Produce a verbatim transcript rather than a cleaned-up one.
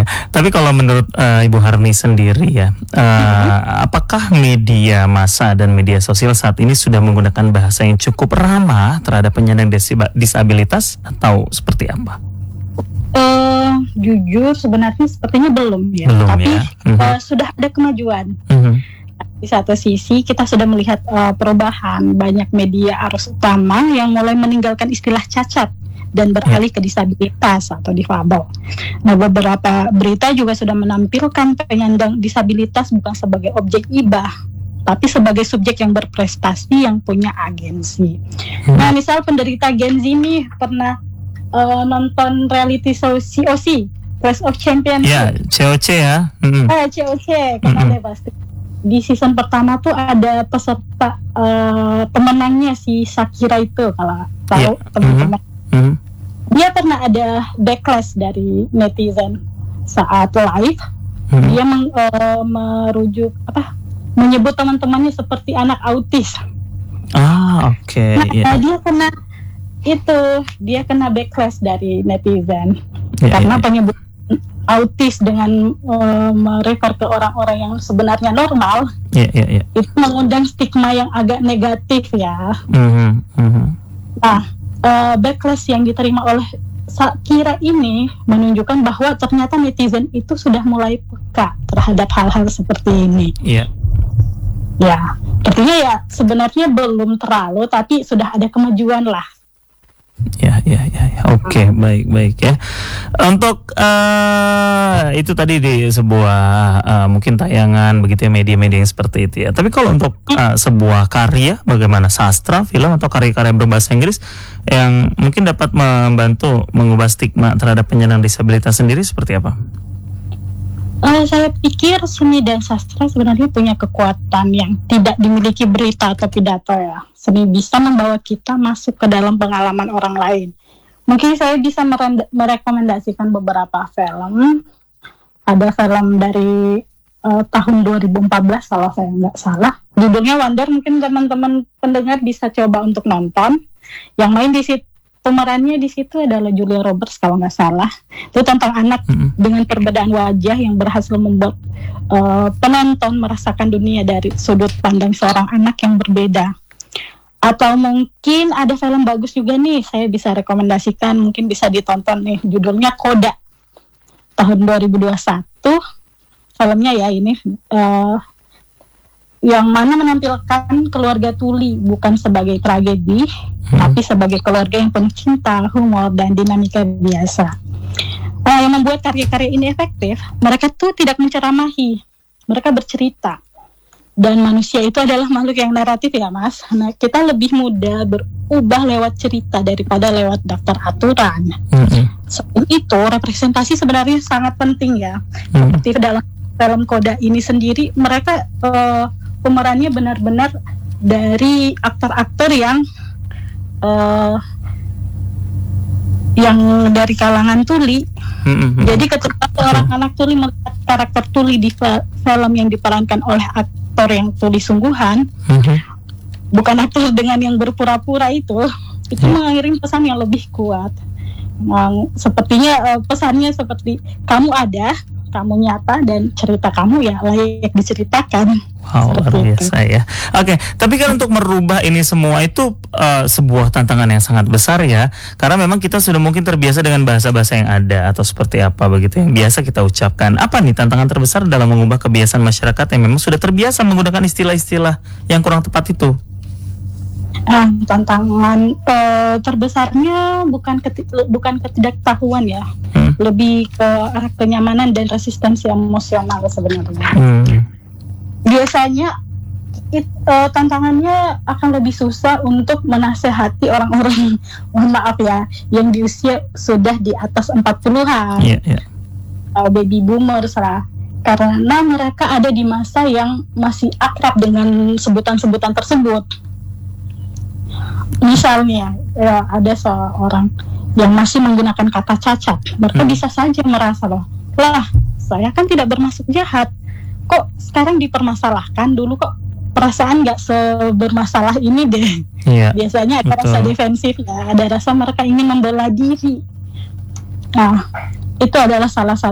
Tapi kalau menurut uh, Ibu Harni sendiri ya, uh, mm-hmm. apakah media massa dan media sosial saat ini sudah menggunakan bahasa yang cukup ramah terhadap penyandang disabilitas atau seperti apa? Uh, jujur sebenarnya sepertinya belum ya, belum, tapi ya? Mm-hmm. uh, sudah ada kemajuan. Mm-hmm. Di satu sisi kita sudah melihat uh, perubahan, banyak media arus utama yang mulai meninggalkan istilah cacat dan beralih ke disabilitas atau difabel. Nah, beberapa berita juga sudah menampilkan penyandang disabilitas bukan sebagai objek ibah, tapi sebagai subjek yang berprestasi yang punya agensi. Hmm. Nah, misal penderita Gen Z ini pernah uh, nonton reality show C O C, Clash of Champions. Ya, C O C ya. Hmm. Eh, C O C, kenal deh pasti. Di season pertama tuh ada peserta uh, pemenangnya si Shakira itu, kalau tahu yeah. teman-teman. Mm-hmm. Dia pernah ada backlash dari netizen saat live. Mm-hmm. Dia meng, uh, merujuk apa? menyebut teman-temannya seperti anak autis. Ah, oke. Okay. Nah, yeah. dia kena itu, dia kena backlash dari netizen yeah, karena yeah. penyebut autis dengan uh, merefer ke orang-orang yang sebenarnya normal, yeah, yeah, yeah. itu mengundang stigma yang agak negatif ya. Mm-hmm, mm-hmm. Nah, uh, backlash yang diterima oleh Shakira ini menunjukkan bahwa ternyata netizen itu sudah mulai peka terhadap hal-hal seperti ini. Yeah. Ya, artinya ya sebenarnya belum terlalu, tapi sudah ada kemajuan lah. Ya, ya, ya, ya. Oke, okay, baik, baik ya. Untuk uh, itu tadi di sebuah uh, mungkin tayangan begitu ya, media-media yang seperti itu ya. Tapi kalau untuk uh, sebuah karya, bagaimana sastra, film atau karya-karya berbahasa Inggris yang mungkin dapat membantu mengubah stigma terhadap penyandang disabilitas sendiri seperti apa? Uh, saya pikir seni dan sastra sebenarnya punya kekuatan yang tidak dimiliki berita atau pidato ya. Seni bisa membawa kita masuk ke dalam pengalaman orang lain. Mungkin saya bisa merend- merekomendasikan beberapa film. Ada film dari uh, tahun dua ribu empat belas kalau saya nggak salah. Judulnya Wonder, mungkin teman-teman pendengar bisa coba untuk nonton. Yang main di situ, pemerannya di situ adalah Julia Roberts kalau nggak salah. Itu tentang anak mm-hmm. dengan perbedaan wajah yang berhasil membuat uh, penonton merasakan dunia dari sudut pandang seorang anak yang berbeda. Atau mungkin ada film bagus juga nih, saya bisa rekomendasikan, mungkin bisa ditonton nih. Judulnya Koda, tahun dua ribu dua puluh satu. Filmnya ya ini uh, yang mana menampilkan keluarga tuli bukan sebagai tragedi, hmm. tapi sebagai keluarga yang penuh cinta, humor, dan dinamika biasa. Nah, yang membuat karya-karya ini efektif, mereka tuh tidak menceramahi, mereka bercerita. Dan manusia itu adalah makhluk yang naratif ya Mas. Nah, kita lebih mudah berubah lewat cerita daripada lewat daftar aturan. Hmm. Selain itu, representasi sebenarnya sangat penting ya. Hmm. Seperti dalam film Koda ini sendiri, mereka uh, pemerannya benar-benar dari aktor-aktor yang uh, yang dari kalangan tuli. Mm-hmm. Jadi ketika seorang okay. anak tuli melihat karakter tuli di film yang diperankan oleh aktor yang tuli sungguhan, mm-hmm. bukan aktor dengan yang berpura-pura itu, itu mm. mengirim pesan yang lebih kuat. Nah, sepertinya uh, pesannya seperti kamu ada, kamu nyata, dan cerita kamu ya layak diceritakan. Wow, luar biasa ya. Oke, okay, tapi kan untuk merubah ini semua itu uh, sebuah tantangan yang sangat besar ya. Karena memang kita sudah mungkin terbiasa dengan bahasa-bahasa yang ada atau seperti apa begitu yang biasa kita ucapkan. Apa nih tantangan terbesar dalam mengubah kebiasaan masyarakat yang memang sudah terbiasa menggunakan istilah-istilah yang kurang tepat itu? Nah, tantangan uh, terbesarnya bukan keti- bukan ketidaktahuan ya, hmm. lebih ke arah kenyamanan dan resistensi emosional sebenarnya. Hmm. Biasanya it, uh, tantangannya akan lebih susah untuk menasehati orang-orang, mohon maaf ya, yang di usia sudah di atas empat puluhan, yeah, yeah. Uh, baby boomers lah, karena mereka ada di masa yang masih akrab dengan sebutan-sebutan tersebut. Misalnya ya, ada seorang yang masih menggunakan kata cacat, mereka hmm. bisa saja merasa loh, lah saya kan tidak bermaksud jahat, kok sekarang dipermasalahkan, dulu kok perasaan nggak sebermasalah ini deh. Ya, biasanya ada betul. Rasa defensif ya, ada rasa mereka ingin membela diri. Nah, itu adalah salah satu